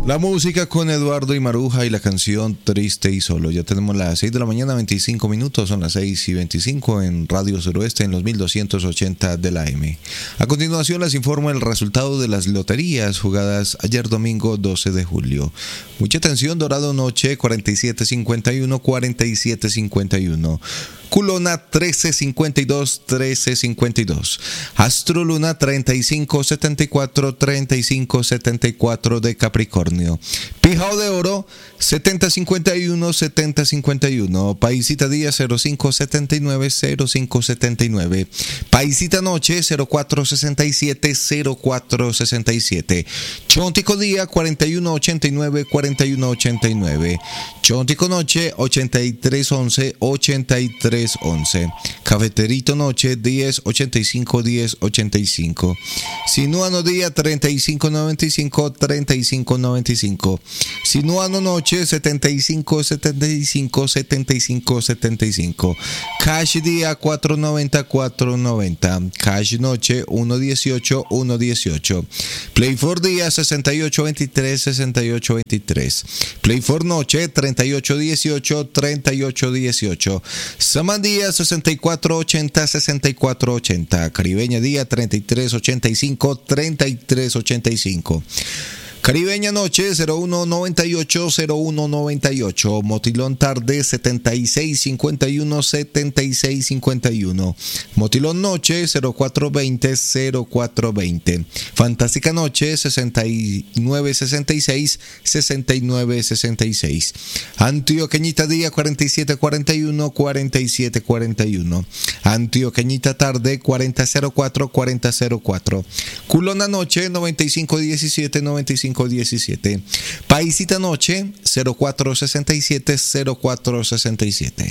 La música con Eduardo y Maruja y la canción Triste y Solo. Ya tenemos las 6 de la mañana, 25 minutos, son las 6:25 en Radio Suroeste en los 1280 de la AM. A continuación les informo el resultado de las loterías jugadas ayer domingo 12 de julio. Mucha atención, Dorado Noche 4751, 4751. Culona 1352, 1352. Astro Luna 3574, 3574 de Capricornio. Pijao de Oro 7051, 7051. Paisita Día 0579, 0579. Paisita Noche 0467, 0467. Chontico Día 4189, 4189. Chontico Noche 8311, 8311. Cafeterito Noche 1085, 1085. Sinuano Día 3595, 3595. Sinuano Noche 7575, 7575. Cash Día 490, 490. Cash Noche 118, 118. Play for Día 6823, 6823. Play for Noche 3818, 3818. Samandía 6480, 6480. Caribeña Día 3385, 3385. Caribeña Noche 0198, 0198. Motilón Tarde 7651, 7651. Motilón Noche 0420, 0420. Fantástica Noche 6966, 6966. Antioqueñita Día 4741, 4741. Antioqueñita Tarde 4004, 4004. Culona Noche 9517, 9517. Paisita Noche 0467, 0467.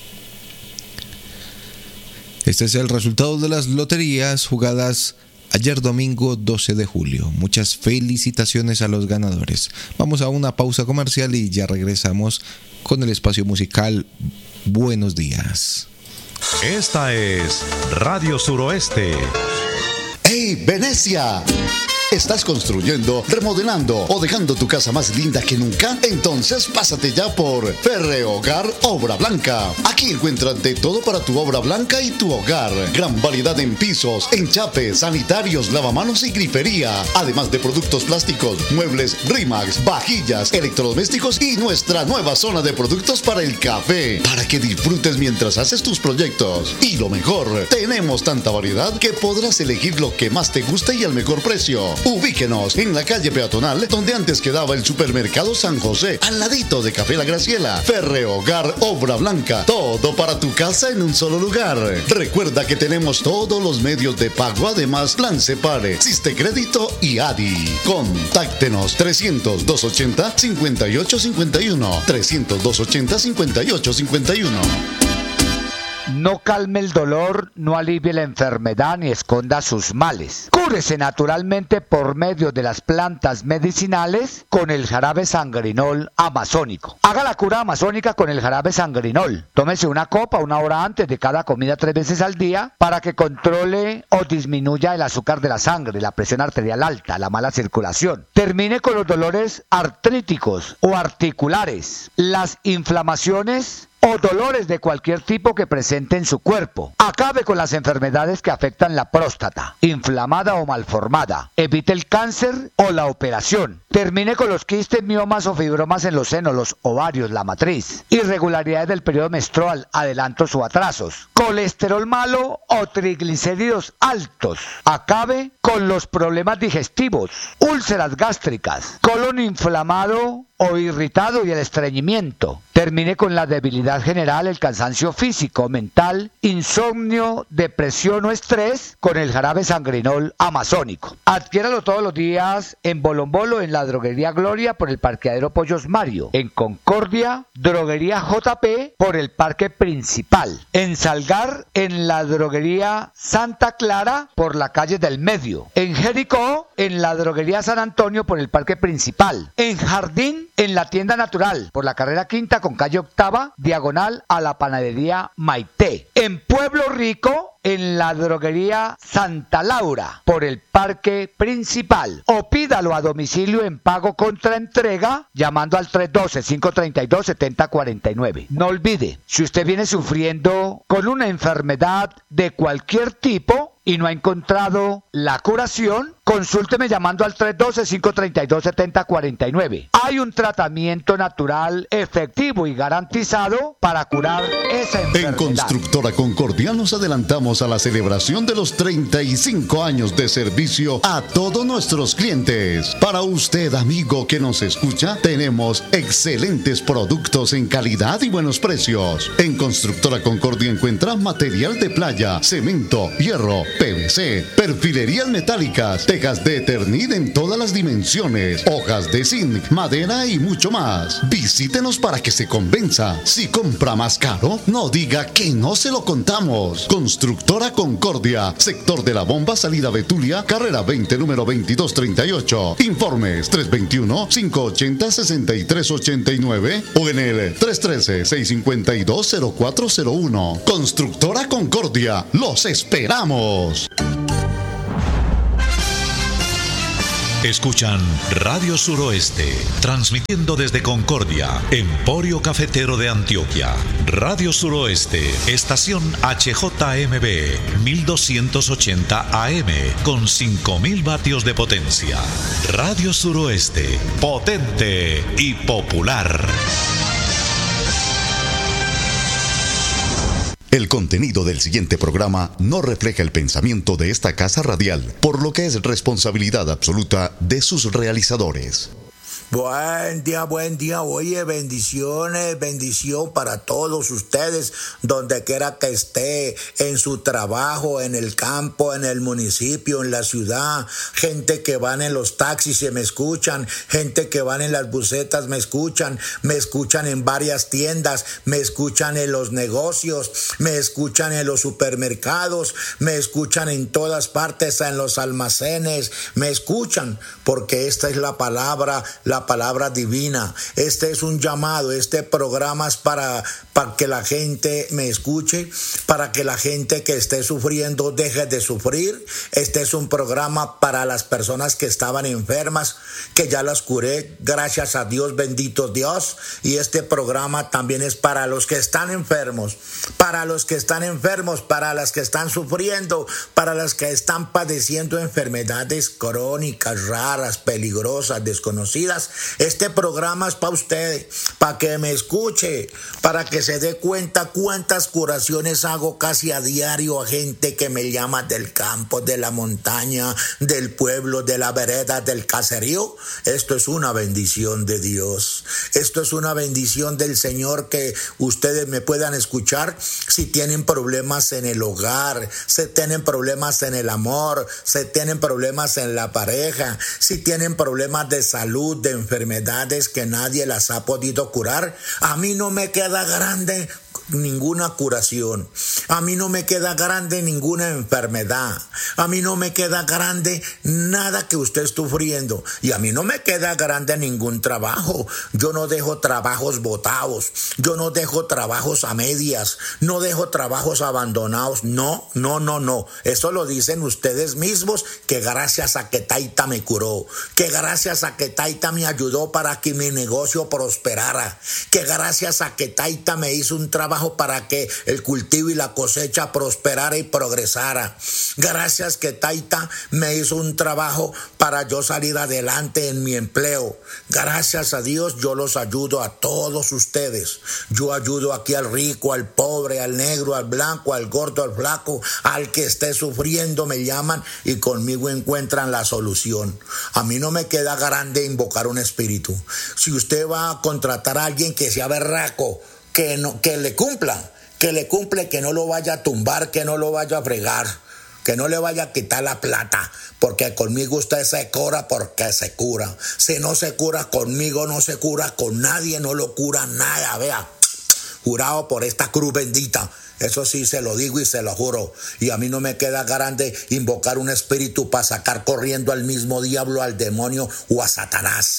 Este es el resultado de las loterías jugadas ayer domingo 12 de julio. Muchas felicitaciones a los ganadores. Vamos a una pausa comercial y ya regresamos con el espacio musical. Buenos días. Esta es Radio Suroeste. ¡Hey, Venecia! ¿Estás construyendo, remodelando o dejando tu casa más linda que nunca? Entonces pásate ya por Ferrehogar Obra Blanca. Aquí encuentras de todo para tu obra blanca y tu hogar. Gran variedad en pisos, enchapes, sanitarios, lavamanos y grifería. Además de productos plásticos, muebles Rimax, vajillas, electrodomésticos y nuestra nueva zona de productos para el café. Para que disfrutes mientras haces tus proyectos. Y lo mejor, tenemos tanta variedad que podrás elegir lo que más te guste y al mejor precio. Ubíquenos en la calle peatonal donde antes quedaba el supermercado San José, al ladito de Café La Graciela. Ferrehogar Obra Blanca, todo para tu casa en un solo lugar. Recuerda que tenemos todos los medios de pago, además Plan Separe, Siste Crédito y ADI. Contáctenos 300-280-5851, 300-280-5851. No calme el dolor, no alivie la enfermedad ni esconda sus males. Cúrese naturalmente por medio de las plantas medicinales con el jarabe sangrinol amazónico. Haga la cura amazónica con el jarabe sangrinol. Tómese una copa una hora antes de cada comida 3 veces al día para que controle o disminuya el azúcar de la sangre, la presión arterial alta, la mala circulación. Termine con los dolores artríticos o articulares, las inflamaciones o dolores de cualquier tipo que presente en su cuerpo. Acabe con las enfermedades que afectan la próstata, inflamada o malformada. Evite el cáncer o la operación. Termine con los quistes, miomas o fibromas en los senos, los ovarios, la matriz. Irregularidades del periodo menstrual, adelantos o atrasos. Colesterol malo o triglicéridos altos. Acabe con los problemas digestivos, úlceras gástricas, colon inflamado o irritado y el estreñimiento. Termine con la debilidad general, el cansancio físico, mental, insomnio, depresión o estrés con el jarabe sangrinol amazónico. Adquiéralo todos los días en Bolombolo, en la droguería Gloria por el parqueadero Pollos Mario, en Concordia, droguería JP por el parque principal, en Salgar, en la droguería Santa Clara por la calle del Medio, en Jericó, en la droguería San Antonio por el parque principal, en Jardín, en la tienda natural, por la carrera quinta con calle octava, diagonal a la panadería Maite. En Pueblo Rico, en la droguería Santa Laura, por el parque principal. O pídalo a domicilio en pago contra entrega, llamando al 312-532-7049. No olvide, si usted viene sufriendo con una enfermedad de cualquier tipo y no ha encontrado la curación, consúlteme llamando al 312-532-7049. Hay un tratamiento natural efectivo y garantizado para curar esa enfermedad. En Constructora Concordia nos adelantamos a la celebración de los 35 años de servicio a todos nuestros clientes. Para usted, amigo que nos escucha, tenemos excelentes productos en calidad y buenos precios. En Constructora Concordia encuentra material de playa, cemento, hierro, PVC, perfilerías metálicas, tejas de Eternit en todas las dimensiones, hojas de zinc, madera y mucho más. Visítenos para que se convenza. Si compra más caro, no diga que no se lo contamos. Constructora Concordia, sector de la Bomba, salida Betulia, carrera 20, número 2238. Informes 321-580-6389 o en el 313-652-0401. Constructora Concordia, los esperamos. Escuchan Radio Suroeste, transmitiendo desde Concordia, Emporio Cafetero de Antioquia. Radio Suroeste, estación HJMB, 1280 AM, con 5000 vatios de potencia. Radio Suroeste, potente y popular. El contenido del siguiente programa no refleja el pensamiento de esta casa radial, por lo que es responsabilidad absoluta de sus realizadores. Buen día, oye, bendición para todos ustedes, donde quiera que esté, en su trabajo, en el campo, en el municipio, en la ciudad, gente que van en los taxis y me escuchan, gente que van en las busetas me escuchan en varias tiendas, me escuchan en los negocios, me escuchan en los supermercados, me escuchan en todas partes, en los almacenes, me escuchan, porque esta es la palabra divina. Este es un llamado, este programa es para que la gente me escuche, para que la gente que esté sufriendo deje de sufrir. Este es un programa para las personas que estaban enfermas, que ya las curé, gracias a Dios, bendito Dios. Y este programa también es para los que están enfermos, para las que están sufriendo, para las que están padeciendo enfermedades crónicas, raras, peligrosas, desconocidas. Este programa es para ustedes, para que me escuche, para que se dé cuenta cuántas curaciones hago casi a diario a gente que me llama del campo, de la montaña, del pueblo, de la vereda, del caserío. Esto es una bendición de Dios. Esto es una bendición del Señor, que ustedes me puedan escuchar si tienen problemas en el hogar, si tienen problemas en el amor, si tienen problemas en la pareja, si tienen problemas de salud, de enfermedades que nadie las ha podido curar. A mí no me queda grande ninguna curación. A mí no me queda grande ninguna enfermedad. A mí no me queda grande nada que usted esté sufriendo. Y a mí no me queda grande ningún trabajo. Yo no dejo trabajos botados. Yo no dejo trabajos a medias. No dejo trabajos abandonados. No. Eso lo dicen ustedes mismos, que gracias a que Taita me curó, que gracias a que Taita me ayudó para que mi negocio prosperara, que gracias a que Taita me hizo un trabajo para que el cultivo y la cosecha prosperara y progresara. Gracias que Taita me hizo un trabajo para yo salir adelante en mi empleo. Gracias a Dios yo los ayudo a todos ustedes. Yo ayudo aquí al rico, al pobre, al negro, al blanco, al gordo, al flaco, al que esté sufriendo me llaman y conmigo encuentran la solución. A mí no me queda grande invocar un espíritu. Si usted va a contratar a alguien que sea berraco, que le cumpla, que no lo vaya a tumbar, que no lo vaya a fregar, que no le vaya a quitar la plata, porque conmigo usted se cura porque se cura. Si no se cura conmigo, no se cura con nadie, no lo cura nada, vea, jurado por esta cruz bendita. Eso sí se lo digo y se lo juro. Y a mí no me queda grande invocar un espíritu para sacar corriendo al mismo diablo, al demonio o a Satanás.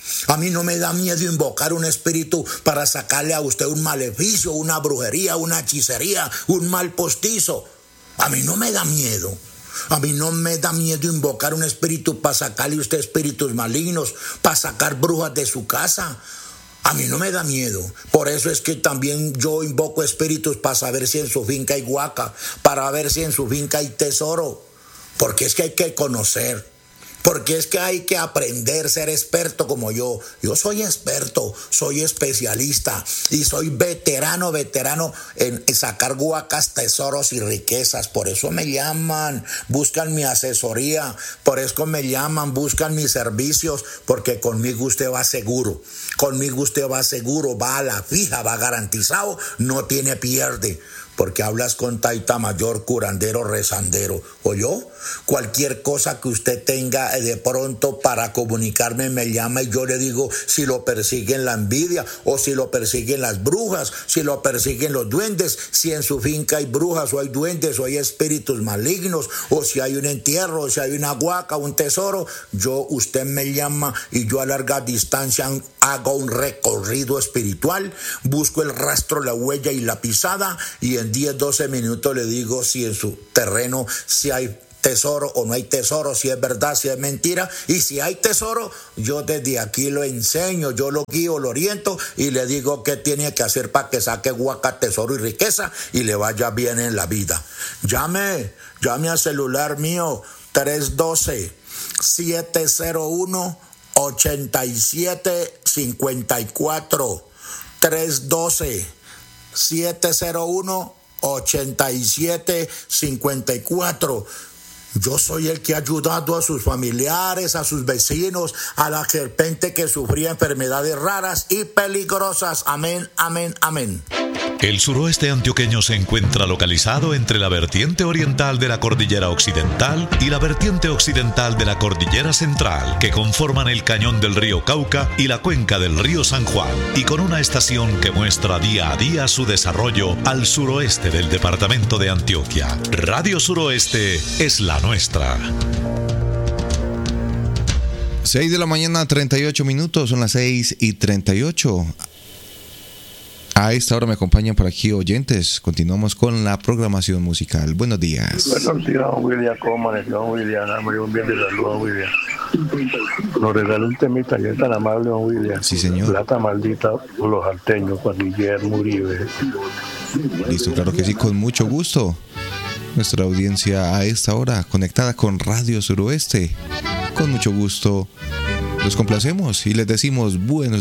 A mí no me da miedo invocar un espíritu para sacarle a usted un maleficio, una brujería, una hechicería, un mal postizo. A mí no me da miedo. A mí no me da miedo invocar un espíritu para sacarle a usted espíritus malignos, para sacar brujas de su casa. A mí no me da miedo. Por eso es que también yo invoco espíritus para saber si en su finca hay guaca, para ver si en su finca hay tesoro. Porque es que hay que conocer. Porque es que hay que aprender, ser experto como yo. Yo soy experto, soy especialista y soy veterano en sacar guacas, tesoros y riquezas. Por eso me llaman, buscan mi asesoría. Por eso me llaman, buscan mis servicios. Porque conmigo usted va seguro. Conmigo usted va seguro, va a la fija, va garantizado, no tiene pierde. Porque hablas con Taita Mayor, curandero, rezandero. ¿O yo? Cualquier cosa que usted tenga de pronto para comunicarme, me llama y yo le digo si lo persiguen la envidia o si lo persiguen las brujas, si lo persiguen los duendes, si en su finca hay brujas o hay duendes o hay espíritus malignos o si hay un entierro o si hay una huaca, un tesoro. Usted me llama y yo a larga distancia hago un recorrido espiritual, busco el rastro, la huella y la pisada y en 10-12 minutos le digo si en su terreno si hay tesoro o no hay tesoro, si es verdad, si es mentira. Y si hay tesoro, yo desde aquí lo enseño, yo lo guío, lo oriento y le digo qué tiene que hacer para que saque guaca, tesoro y riqueza y le vaya bien en la vida. Llame al celular mío 312-701-8754 312-701-8754. Yo soy el que ha ayudado a sus familiares, a sus vecinos, a la gente que sufría enfermedades raras y peligrosas. Amén, amén, amén. El suroeste antioqueño se encuentra localizado entre la vertiente oriental de la cordillera occidental y la vertiente occidental de la cordillera central, que conforman el cañón del río Cauca y la cuenca del río San Juan, y con una estación que muestra día a día su desarrollo al suroeste del departamento de Antioquia. Radio Suroeste es la nuestra. 6 de la mañana, 38 minutos, son las 6:38. A esta hora me acompañan por aquí oyentes. Continuamos con la programación musical. Buenos días. Buenos días, don William. ¿Cómo amaneció, don William? Un bien de salud, don William. Nos regaló un temita, ya es tan amable, don William. Sí, señor. Plata maldita por los salteños, Juan Guillermo Uribe. Listo, claro que sí, con mucho gusto. Nuestra audiencia a esta hora conectada con Radio Suroeste. Con mucho gusto los complacemos y les decimos buenos